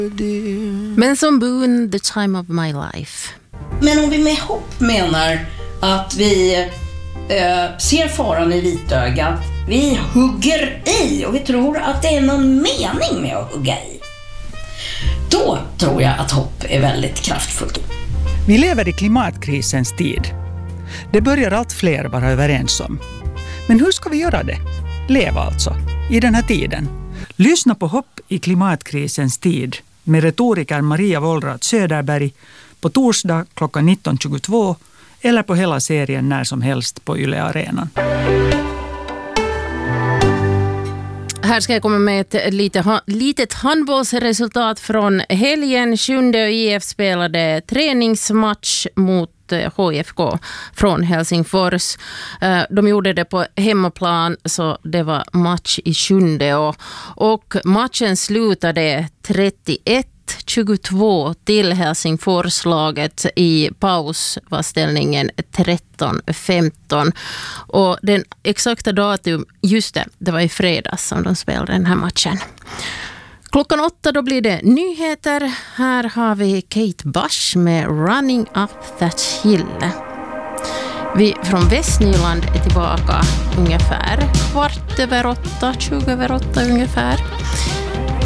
Men som Boone, The Time of My Life. Men om vi med hopp menar att vi ser faran i vitögat, vi hugger i och vi tror att det är någon mening med att hugga i, då tror jag att hopp är väldigt kraftfullt. Vi lever i klimatkrisens tid. Det börjar allt fler vara överens om. Men hur ska vi göra det? Leva alltså, i den här tiden. Lyssna på Hopp i klimatkrisens tid med retoriker Maria Wollratz Söderberg på torsdag klockan 19.22 eller på hela serien när som helst på Yle Arenan. Här ska jag komma med ett litet handbollsresultat från helgen. Sjunde och IF spelade träningsmatch mot HFK från Helsingfors. De gjorde det på hemmaplan, så det var match i sjunde. Och matchen slutade 31-22 till Helsingforslaget. I paus var ställningen 13-15. Och den exakta datum, just det var i fredags som de spelade den här matchen. Klockan 8 då blir det nyheter. Här har vi Kate Bush med Running Up That Hill. Vi från Västnyland är tillbaka ungefär 7:15, 20:08 ungefär.